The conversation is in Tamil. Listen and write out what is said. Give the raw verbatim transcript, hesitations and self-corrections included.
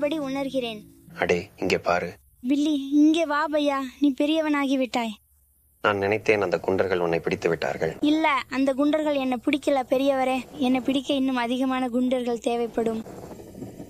உள்ளபடி உணர்கிறேன். அடே, இங்கே பாரு. பில்லி, இங்கே வா பையா, நீ பெரியவனாகி விட்டாய். நான் நினைத்தேன் அந்த குண்டர்கள் உன்னை பிடித்து விட்டார்கள். இல்ல, அந்த குண்டர்கள் என்ன பிடிக்கல பெரியவரே. என்னை பிடிக்க இன்னும் அதிகமான குண்டர்கள் தேவைப்படும்.